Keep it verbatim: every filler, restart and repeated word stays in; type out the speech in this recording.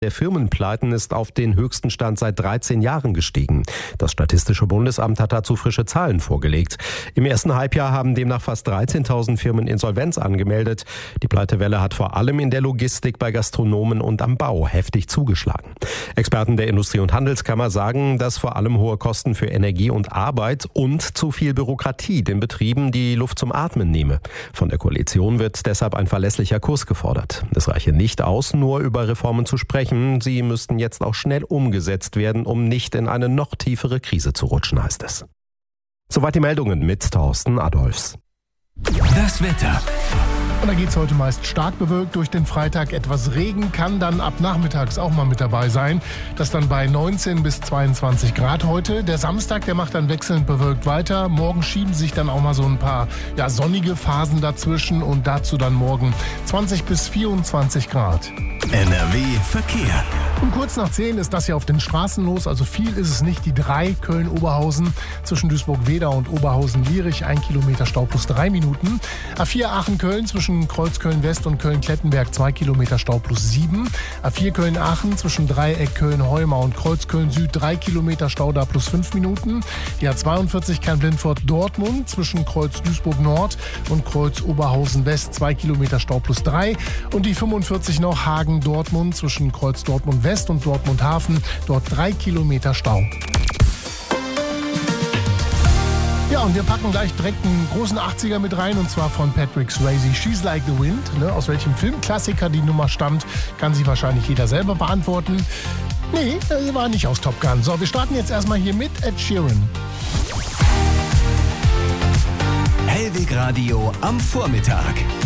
der Firmenpleiten ist auf den höchsten Stand seit dreizehn Jahren gestiegen. Das Statistische Bundesamt hat dazu frische Zahlen vorgelegt. Im ersten Halbjahr haben demnach fast dreizehntausend Firmen Insolvenz angemeldet. Die Pleitewelle hat vor allem in der Logistik, bei Gastronomen und am Bau heftig zugeschlagen. Experten der Industrie- und Handelskammer sagen, dass vor allem hohe Kosten für Energie und Arbeit und zu viel Bürokratie den Betrieben die Luft zum Atmen nehme. Von der Koalition wird deshalb ein verlässlicher Kurs gefordert. Es reiche nicht aus, nur über Reformen zu sprechen. Sie müssten jetzt auch schnell umgesetzt werden, um nicht in eine noch tiefere Krise zu rutschen, heißt es. Soweit die Meldungen mit Thorsten Adolfs. Das Wetter. Und da geht es heute meist stark bewölkt durch den Freitag. Etwas Regen kann dann ab nachmittags auch mal mit dabei sein. Das dann bei neunzehn bis zweiundzwanzig Grad heute. Der Samstag, der macht dann wechselnd bewölkt weiter. Morgen schieben sich dann auch mal so ein paar ja, sonnige Phasen dazwischen. Und dazu dann morgen zwanzig bis vierundzwanzig Grad. N R W Verkehr. Um kurz nach zehn ist das ja auf den Straßen los. Also viel ist es nicht. Die drei Köln-Oberhausen zwischen Duisburg-Wedau und Oberhausen-Lierich. Ein Kilometer Stau plus drei Minuten. A vier Aachen-Köln zwischen Kreuz Köln-West und Köln-Klettenberg zwei Kilometer Stau plus sieben. A vier Köln-Aachen zwischen Dreieck Köln-Heumar und Kreuz Köln-Süd drei Kilometer Stau da plus fünf Minuten. Die A zweiundvierzig Kern-Blindfort-Dortmund zwischen Kreuz Duisburg-Nord und Kreuz Oberhausen-West zwei Kilometer Stau plus drei. Und die fünfundvierzig noch Hagen-Dortmund zwischen Kreuz Dortmund-West und Dortmund-Hafen dort drei Kilometer Stau. Ja, und wir packen gleich direkt einen großen achtziger mit rein, und zwar von Patrick Swayze, She's Like the Wind. Ne? Aus welchem Filmklassiker die Nummer stammt, kann sich wahrscheinlich jeder selber beantworten. Nee, das war nicht aus Top Gun. So, wir starten jetzt erstmal hier mit Ed Sheeran. Hellweg Radio am Vormittag.